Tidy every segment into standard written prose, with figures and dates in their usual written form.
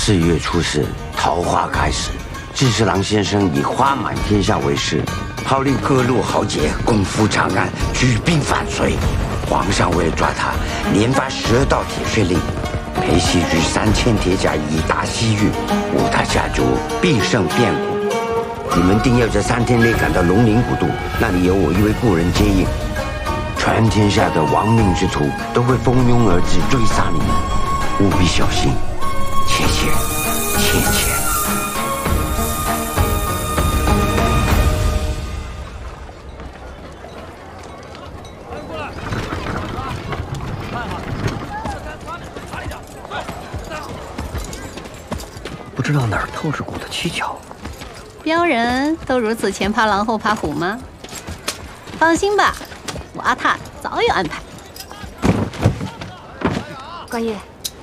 4月初4，桃花开始。志士郎先生以花满天下为誓，号令各路豪杰攻赴长安，举兵反隋。皇上为了抓他，连发12道铁血令，裴西举3000铁甲以达西域，无他下卒必胜遍谷。你们定要在3天内赶到龙陵古渡，那里有我一位故人接应。全天下的亡命之徒都会蜂拥而至追杀你们，务必小心，切切切切。 不知道哪儿透着股的蹊跷。 镖人都如此前怕狼后怕虎吗？放心吧，我阿塔早有安排。 关爷，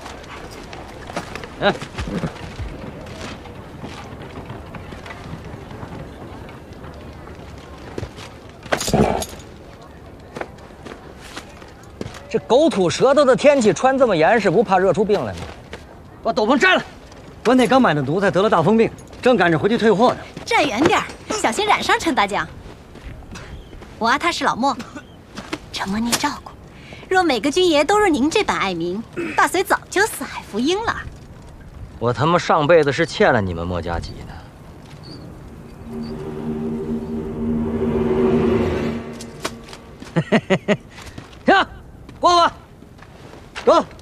这狗吐舌头的天气穿这么严实，不怕热出病来吗？把斗篷摘了。关内刚买的奴才得了大风病，正赶着回去退货呢。 站远点儿，小心染上陈大将。我阿塔是老莫，承蒙您照顾，若每个军爷都如您这般爱民，大隋早就四海福音了。 我他妈上辈子是欠了你们墨家集的。行，过吧，走。